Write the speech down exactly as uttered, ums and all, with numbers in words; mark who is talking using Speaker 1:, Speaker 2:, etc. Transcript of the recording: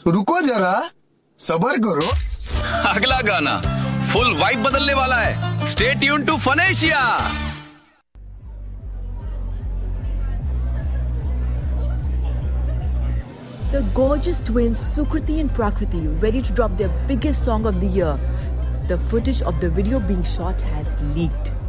Speaker 1: रुको जरा, सबर करो।
Speaker 2: अगला गाना फुल वाइब बदलने वाला है। Stay tune to फनेशिया।
Speaker 3: The gorgeous twins Sukriti and Prakriti ready to drop their biggest song of the year. The footage of the video being shot has leaked.